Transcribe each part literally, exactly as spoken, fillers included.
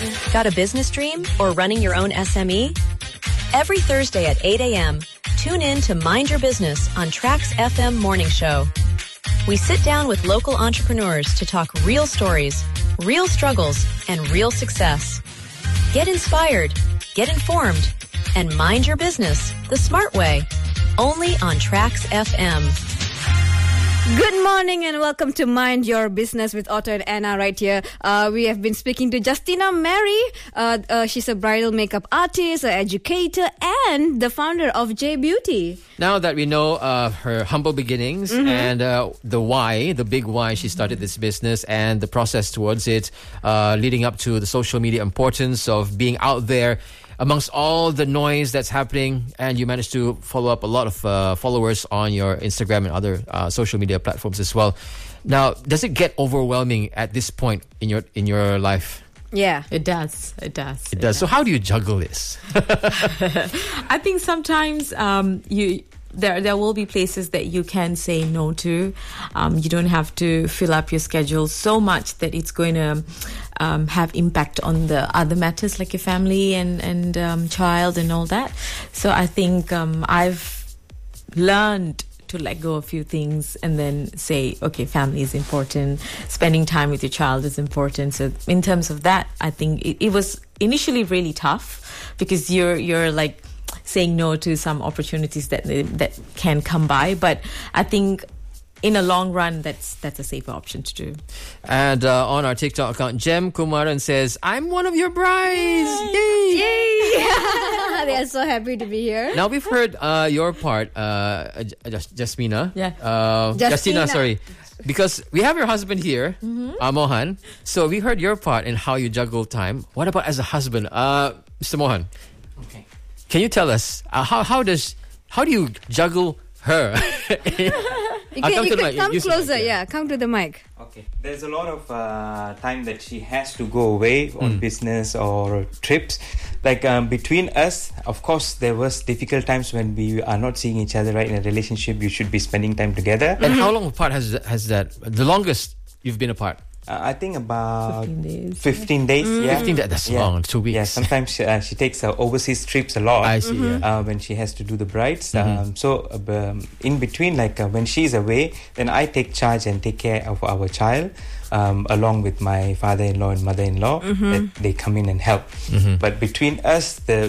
Got a business dream or running your own S M E? Every Thursday at eight a.m., tune in to Mind Your Business on Trax F M Morning Show. We sit down with local entrepreneurs to talk real stories, real struggles, and real success. Get inspired, get informed, and mind your business the smart way. Only on Trax F M. Good morning and welcome to Mind Your Business with Otto and Anna right here. Uh, we have been speaking to Justina Mary. Uh, uh, she's a bridal makeup artist, an educator, and the founder of J Beauty. Now that we know uh, her humble beginnings mm-hmm. and uh, the why, the big why she started this business and the process towards it, uh, leading up to the social media importance of being out there amongst all the noise that's happening, and you managed to follow up a lot of uh, followers on your Instagram and other uh, social media platforms as well. Now, does it get overwhelming at this point in your in your life? Yeah, it does. It does. It, it does. does. So how do you juggle this? I think sometimes um, you... There there will be places that you can say no to. Um, you don't have to fill up your schedule so much that it's going to um, have impact on the other matters like your family and, and um, child and all that. So I think um, I've learned to let go of a few things and then say, okay, family is important. Spending time with your child is important. So in terms of that, I think it, it was initially really tough because you're you're like, saying no to some opportunities that that can come by, but I think in a long run, that's that's a safer option to do. And uh, on our TikTok account, Jem Kumaran says, "I'm one of your brides." Yay! Yay! They are so happy to be here. Now we've heard uh, your part, uh, Jas- Jasmina. Yeah. Uh, Justina, sorry. Because we have your husband here, mm-hmm. uh, Mohan. So we heard your part in how you juggle time. What about as a husband, uh, Mister Mohan? Okay. Can you tell us uh, how how does how do you juggle her? you can, come, you to can the mic. come Use closer, the mic, yeah. yeah, come to the mic. Okay, there's a lot of uh, time that she has to go away on mm. business or trips. Like um, between us, of course, there was difficult times when we are not seeing each other. Right, in a relationship, you should be spending time together. And mm-hmm. how long apart has has that? The longest you've been apart? Uh, I think about fifteen days. fifteen days, mm. yeah. fifteen days, that's yeah. long, two weeks. Yeah, sometimes she, uh, she takes uh, overseas trips a lot. I see, mm-hmm. yeah. uh, when she has to do the brides. Mm-hmm. Um, so uh, um, in between, like uh, when she's away, then I take charge and take care of our child, um, along with my father-in-law and mother-in-law. Mm-hmm. That they come in and help. Mm-hmm. But between us, the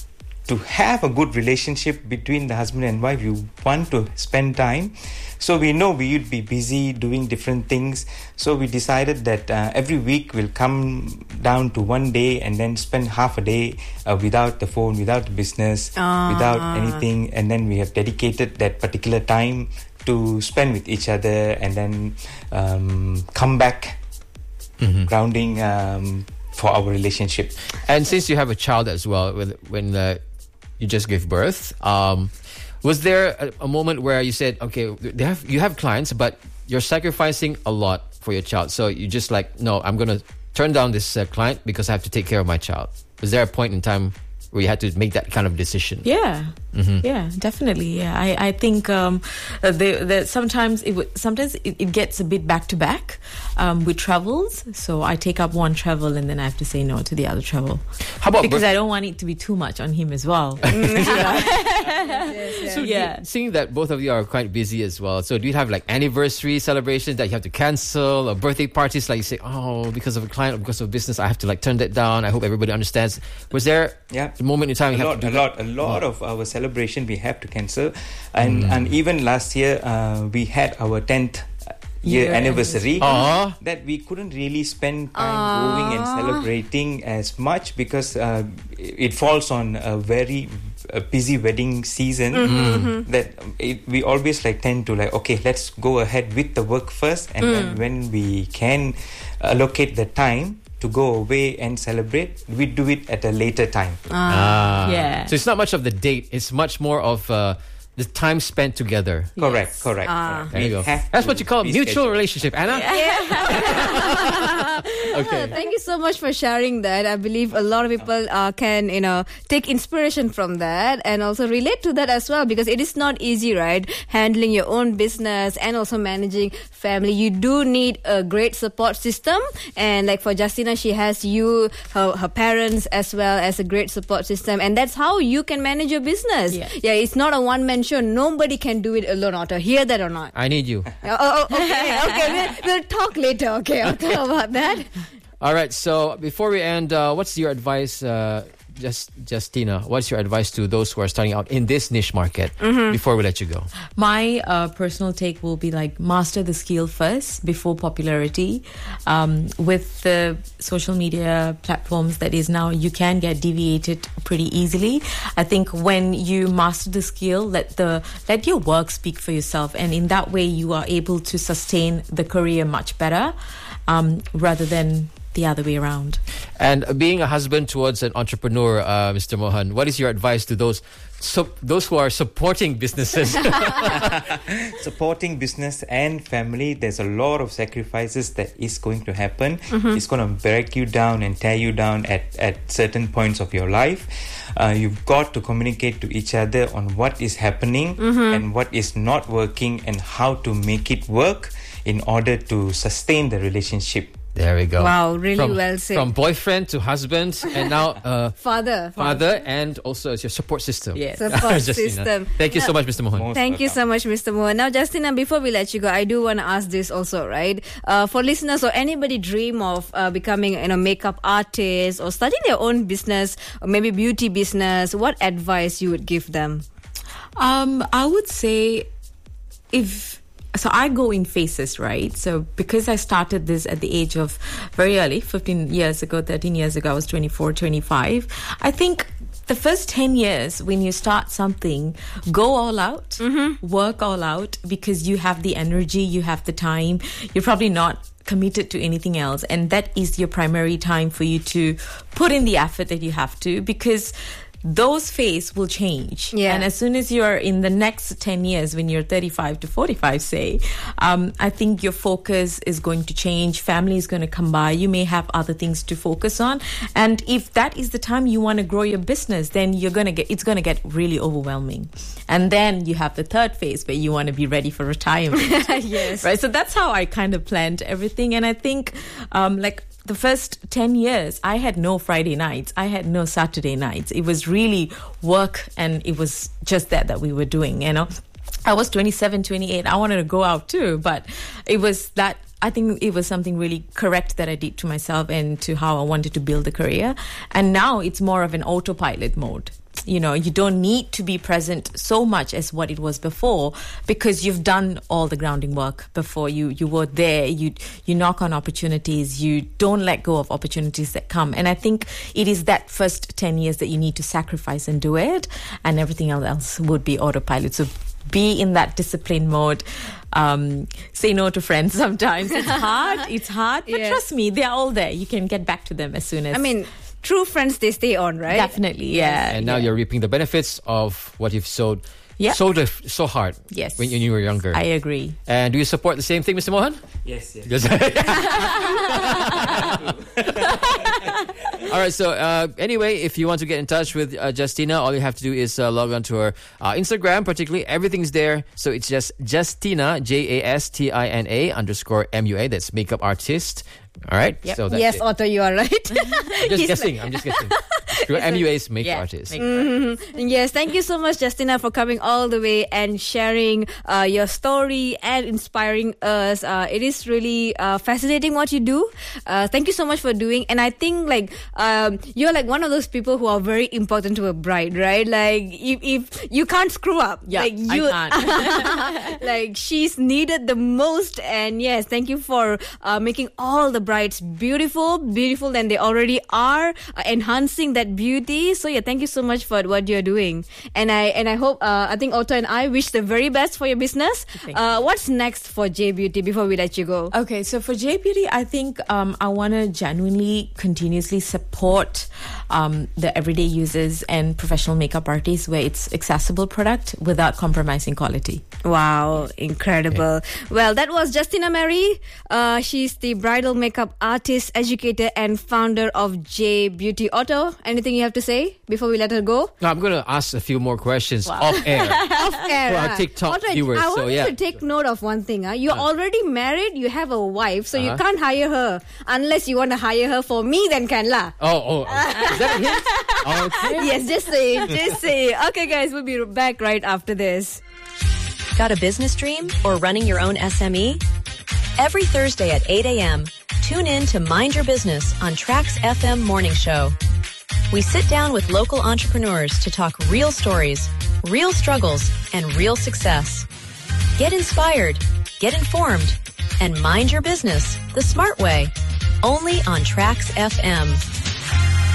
to have a good relationship between the husband and wife, you want to spend time. So we know we would be busy doing different things. So we decided that uh, every week we'll come down to one day and then spend half a day uh, without the phone, without the business, uh. without anything. And then we have dedicated that particular time to spend with each other and then um, come back mm-hmm. grounding um, for our relationship. And since you have a child as well, when, when uh, you just gave birth, um, was there a, a moment where you said, okay, they have, you have clients, but you're sacrificing a lot for your child. So you just like, no, I'm going to turn down this uh, client because I have to take care of my child. Was there a point in time where you had to make that kind of decision? Yeah, mm-hmm. yeah, definitely. Yeah, I, I think um, they, they, sometimes it w- sometimes it, it gets a bit back to back um, with travels. So I take up one travel and then I have to say no to the other travel. How about because birth- I don't want it to be too much on him as well. yes, yes. So yeah, seeing that both of you are quite busy as well. So do you have like anniversary celebrations that you have to cancel, or birthday parties like you say, oh, because of a client or because of business, I have to like turn that down. I hope everybody understands. Was there yeah. a moment in time a you lot, have to do a lot, that? a lot oh. of our celebration we have to cancel, and mm. and even last year uh, we had our tenth year Year anniversary Aww. that we couldn't really spend time Aww. going and celebrating as much because uh, it falls on a very uh, busy wedding season. Mm-hmm. That it, we always like tend to like, okay, let's go ahead with the work first, and mm. then when we can allocate the time to go away and celebrate, we do it at a later time. Ah. Yeah. So it's not much of the date, it's much more of uh, the time spent together. Correct, Yes. correct. Ah. correct. There you We go. have That's to what you call a mutual reschedule. relationship, Anna. Yeah. Okay. Thank you so much for sharing that. I believe a lot of people uh, can, you know, take inspiration from that and also relate to that as well, because it is not easy, right? Handling your own business and also managing family. You do need a great support system. And like for Justina, she has you, her, her parents, as well as a great support system. And that's how you can manage your business. Yes. Yeah, it's not a one-man show. Nobody can do it alone, Otto. Hear that or not? I need you. Oh, oh, okay, okay. We'll, we'll talk later, okay, okay, about that. All right. So before we end, uh, what's your advice, uh, just Justina? What's your advice to those who are starting out in this niche market? Mm-hmm. Before we let you go, my uh, personal take will be like master the skill first before popularity. Um, with the social media platforms that is now, you can get deviated pretty easily. I think when you master the skill, let the let your work speak for yourself, and in that way you are able to sustain the career much better, um, rather than the other way around. And being a husband towards an entrepreneur, uh, Mister Mohan, what is your advice to those so, those who are supporting businesses? Supporting business and family, there's a lot of sacrifices that is going to happen. Mm-hmm. It's going to break you down and tear you down at, at certain points of your life. Uh, you've got to communicate to each other on what is happening mm-hmm. and what is not working and how to make it work in order to sustain the relationship. There we go. Wow, really from, well said. From boyfriend to husband, and now uh, father. Father, and also as your support system. Yes. Support Justina. system. Thank you now, so much, Mister Mohan. Most Thank you welcome. so much, Mister Mohan. Now, Justina, before we let you go, I do want to ask this also, right? Uh, for listeners or anybody dream of uh, becoming, you know, makeup artist or starting their own business or maybe beauty business, what advice you would give them? Um, I would say if... So I go in phases, right? So because I started this at the age of very early, fifteen years ago, thirteen years ago, I was twenty-four, twenty-five. I think the first ten years when you start something, go all out, mm-hmm. work all out, because you have the energy, you have the time. You're probably not committed to anything else. And that is your primary time for you to put in the effort that you have to, because those phases will change. Yeah. And as soon as you're in the next ten years, when you're thirty-five to forty-five, say, um, I think your focus is going to change. Family is going to come by. You may have other things to focus on. And if that is the time you want to grow your business, then you're going to get, it's going to get really overwhelming. And then you have the third phase where you want to be ready for retirement. Yes. Right. So that's how I kind of planned everything. And I think, um, like, the first ten years, I had no Friday nights. I had no Saturday nights. It was really work, and it was just that that we were doing, you know. I was twenty-seven, twenty-eight. I wanted to go out too, but it was that, I think it was something really correct that I did to myself and to how I wanted to build a career. And now it's more of an autopilot mode. You know, you don't need to be present so much as what it was before, because you've done all the grounding work before. You you were there, you you knock on opportunities, you don't let go of opportunities that come. And I think it is that first ten years that you need to sacrifice and do it, and everything else would be autopilot. So be in that discipline mode. Um, say no to friends sometimes. It's hard, it's hard, but Yes. trust me, they're all there. You can get back to them as soon as... I mean, true friends, they stay on, right? Definitely, yeah. And now yeah. you're reaping the benefits of what you've sowed Yeah. so dif- so hard Yes. when you were younger. I agree. And do you support the same thing, Mister Mohan? Yes, yes. All right, so uh, anyway, if you want to get in touch with uh, Justina, all you have to do is uh, log on to her uh, Instagram, particularly. Everything's there. So it's just Justina, J A S T I N A underscore M U A. That's makeup artist. All right? Yep. So that's Yes, it. Otto, you are right. I'm just He's guessing. I'm just guessing. Screw M U A's makeup Yeah, artist. makeup Mm-hmm. Yes, thank you so much, Justina, for coming all the way and sharing uh, your story and inspiring us. Uh, it is really uh, fascinating what you do. Uh, thank you so much for doing. And I think like um, you're like one of those people who are very important to a bride, right? Like if, if you can't screw up, Yeah, like you, I can't. like she's needed the most. And yes, thank you for uh, making all the brides beautiful, beautiful than they already are, uh, enhancing that that beauty. So yeah, thank you so much for what you're doing. And I and I hope, uh, I think Otto and I wish the very best for your business. Uh, what's next for J Beauty before we let you go? Okay, so for J Beauty, I think um, I want to genuinely, continuously support um, the everyday users and professional makeup artists where it's accessible product without compromising quality. Wow, incredible. Well, that was Justina Mary. Uh, she's the bridal makeup artist, educator, and founder of J Beauty. Otto, anything you have to say before we let her go? No, I'm going to ask a few more questions off air. Off air. For our huh? TikTok Otto, viewers, I want so you yeah. to take note of one thing. Huh? You're already married, you have a wife, so you Uh-huh. can't hire her. Unless you want to hire her for me, then can lah. Oh, oh, is that a hint? Okay. Yes, just say it, just say it. Okay, guys, we'll be back right after this. Got a business dream or running your own S M E? Every Thursday at eight a.m., tune in to Mind Your Business on Trax F M Morning Show. We sit down with local entrepreneurs to talk real stories, real struggles, and real success. Get inspired, get informed, and mind your business the smart way. Only on Trax F M.